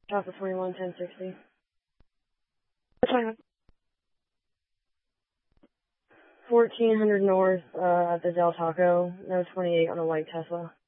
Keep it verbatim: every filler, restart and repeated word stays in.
Alpha twenty-one, ten sixty. fourteen hundred north uh, at the Del Taco, no twenty-eight on a white Tesla.